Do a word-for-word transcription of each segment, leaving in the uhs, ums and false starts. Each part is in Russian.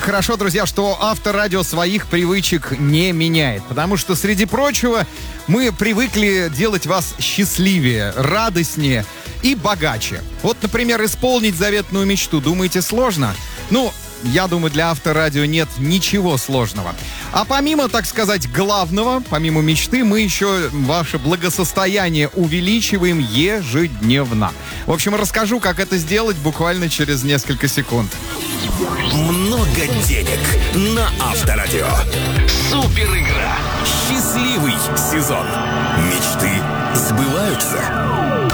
хорошо, друзья, что Авторадио своих привычек не меняет. Потому что, среди прочего, мы привыкли делать вас счастливее, радостнее и богаче. Вот, например, исполнить заветную мечту. Думаете, сложно? Ну, я думаю, для Авторадио нет ничего сложного. А помимо, так сказать, главного, помимо мечты, мы еще ваше благосостояние увеличиваем ежедневно. В общем, расскажу, как это сделать буквально через несколько секунд. Много денег на Авторадио. Супер игра. Счастливый сезон. Мечты сбываются.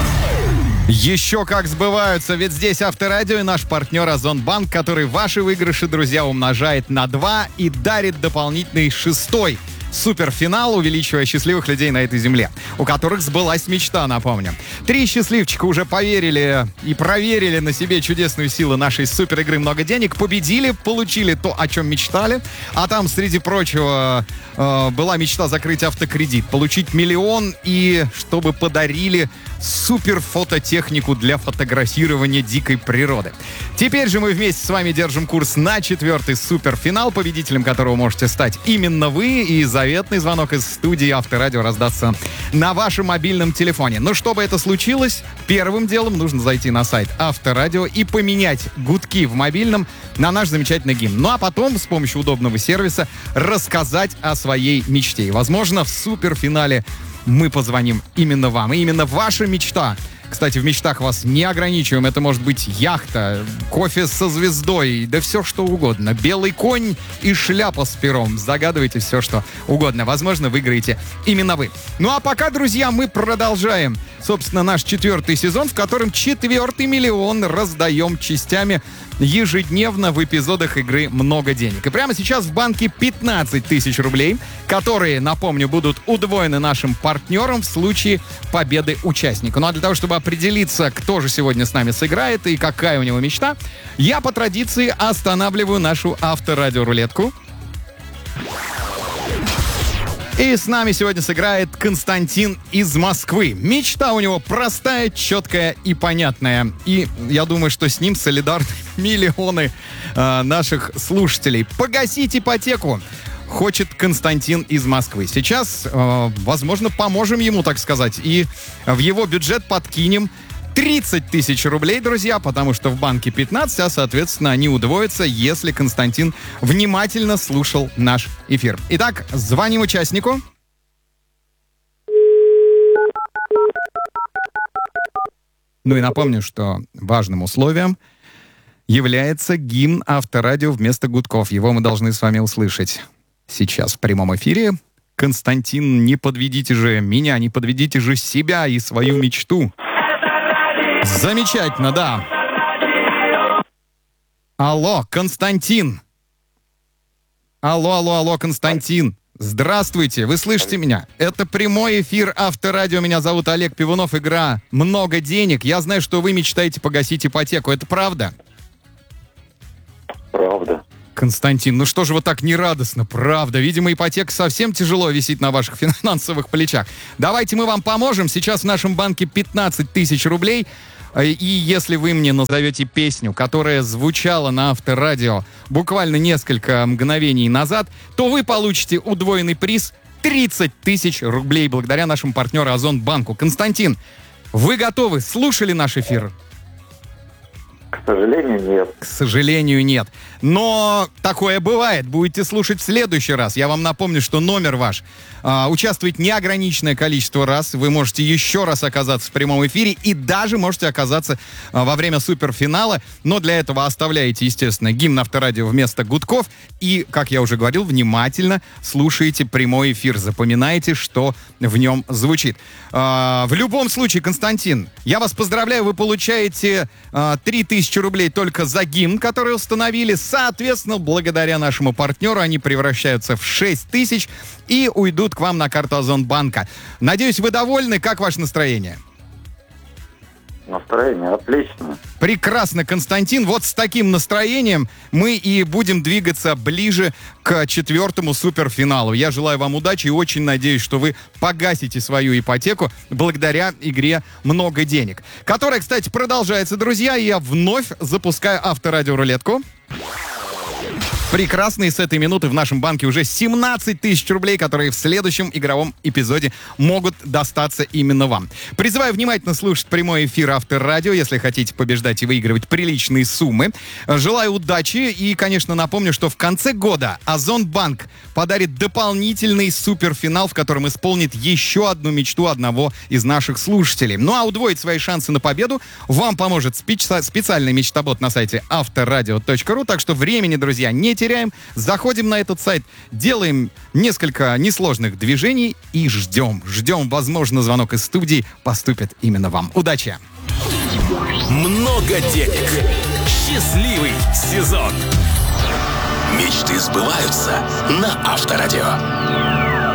Еще как сбываются, ведь здесь Авторадио и наш партнер Озонбанк, который ваши выигрыши, друзья, умножает на два и дарит дополнительный шестой суперфинал, увеличивая счастливых людей на этой земле, у которых сбылась мечта, напомню. Три счастливчика уже поверили и проверили на себе чудесную силу нашей супер игры «Много денег», победили, получили то, о чем мечтали, а там, среди прочего, э, была мечта закрыть автокредит, получить миллион и чтобы подарили супер фототехнику для фотографирования дикой природы. Теперь же мы вместе с вами держим курс на четвертый суперфинал, победителем которого можете стать именно вы, и заветный звонок из студии Авторадио раздастся на вашем мобильном телефоне. Но чтобы это случилось, первым делом нужно зайти на сайт Авторадио и поменять гудки в мобильном на наш замечательный гимн. Ну а потом с помощью удобного сервиса рассказать о своей мечте. И, возможно, в суперфинале мы позвоним именно вам. И именно ваша мечта. Кстати, в мечтах вас не ограничиваем. Это может быть яхта, кофе со звездой, да все что угодно. Белый конь и шляпа с пером. Загадывайте все что угодно. Возможно, выиграете именно вы. Ну а пока, друзья, мы продолжаем, собственно, наш четвертый сезон, в котором четвертый миллион раздаем частями ежедневно в эпизодах игры «Много денег». И прямо сейчас в банке пятнадцать тысяч рублей, которые, напомню, будут удвоены нашим партнерам в случае победы участника. Ну а для того, чтобы определиться, кто же сегодня с нами сыграет и какая у него мечта, я по традиции останавливаю нашу авторадиорулетку. И с нами сегодня сыграет Константин из Москвы. Мечта у него простая, четкая и понятная. И я думаю, что с ним солидарны миллионы э, наших слушателей. Погасить ипотеку хочет Константин из Москвы. Сейчас, э, возможно, поможем ему, так сказать, и в его бюджет подкинем тридцать тысяч рублей, друзья, потому что в банке пятнадцать, а, соответственно, они удвоятся, если Константин внимательно слушал наш эфир. Итак, звоним участнику. Ну и напомню, что важным условием является гимн Авторадио вместо гудков. Его мы должны с вами услышать сейчас в прямом эфире. Константин, не подведите же меня, не подведите же себя и свою мечту. Замечательно, да. Алло, Константин. Алло, алло, алло, Константин. Здравствуйте, вы слышите меня? Это прямой эфир Авторадио. Меня зовут Олег Пивунов. Игра «Много денег». Я знаю, что вы мечтаете погасить ипотеку. Это правда? Правда. Константин, ну что же вы так нерадостно? Правда. Видимо, ипотека совсем тяжело висит на ваших финансовых плечах. Давайте мы вам поможем. Сейчас в нашем банке пятнадцать тысяч рублей. И если вы мне назовете песню, которая звучала на Авторадио буквально несколько мгновений назад, то вы получите удвоенный приз тридцать тысяч рублей благодаря нашему партнеру Озонбанку. Константин, вы готовы? Слушали наш эфир? К сожалению, нет. К сожалению, нет. Но такое бывает. Будете слушать в следующий раз. Я вам напомню, что номер ваш а, участвует неограниченное количество раз. Вы можете еще раз оказаться в прямом эфире и даже можете оказаться а, во время суперфинала. Но для этого оставляете, естественно, гимн Авторадио вместо гудков. И, как я уже говорил, внимательно слушаете прямой эфир. Запоминайте, что в нем звучит. А, в любом случае, Константин, я вас поздравляю. Вы получаете а, три тысячи рублей только за гимн, который установили. Соответственно, благодаря нашему партнеру они превращаются в шесть тысяч и уйдут к вам на карту Озонбанка. Надеюсь, вы довольны? Как ваше настроение? Настроение отлично. Прекрасно, Константин. Вот с таким настроением мы и будем двигаться ближе к четвертому суперфиналу. Я желаю вам удачи и очень надеюсь, что вы погасите свою ипотеку благодаря игре «Много денег», которая, кстати, продолжается, друзья. И я вновь запускаю Авторадиорулетку. Прекрасные с этой минуты в нашем банке уже семнадцать тысяч рублей, которые в следующем игровом эпизоде могут достаться именно вам. Призываю внимательно слушать прямой эфир Авторадио, если хотите побеждать и выигрывать приличные суммы. Желаю удачи и, конечно, напомню, что в конце года Озонбанк подарит дополнительный суперфинал, в котором исполнит еще одну мечту одного из наших слушателей. Ну а удвоить свои шансы на победу вам поможет специ- специальный мечтобот на сайте авторадио точка ру, так что времени, друзья, не теряем, заходим на этот сайт, делаем несколько несложных движений и ждем. Ждем, возможно, звонок из студии поступит именно вам. Удачи! Много денег. Счастливый сезон. Мечты сбываются на Авторадио.